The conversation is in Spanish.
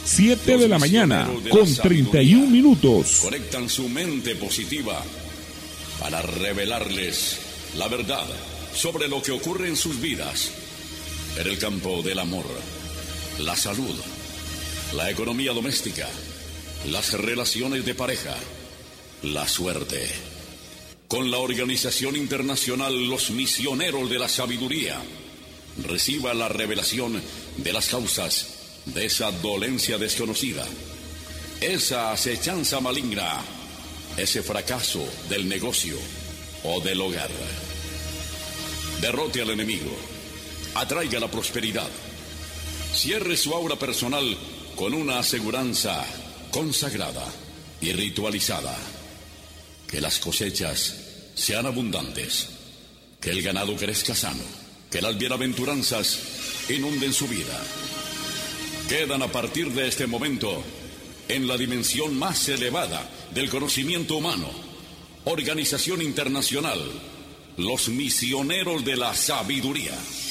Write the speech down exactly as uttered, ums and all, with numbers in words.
siete de la mañana, con treinta y un minutos. Conectan su mente positiva para revelarles la verdad sobre lo que ocurre en sus vidas, en el campo del amor, la salud, la economía doméstica, las relaciones de pareja, la suerte. Con la organización internacional Los Misioneros de la Sabiduría, reciba la revelación de las causas de esa dolencia desconocida, esa acechanza maligna, ese fracaso del negocio o del hogar. Derrote al enemigo, atraiga la prosperidad. Cierre su aura personal con una aseguranza consagrada y ritualizada. Que las cosechas sean abundantes, que el ganado crezca sano, que las bienaventuranzas inunden su vida. Quedan a partir de este momento en la dimensión más elevada del conocimiento humano. Organización Internacional, Los Misioneros de la Sabiduría.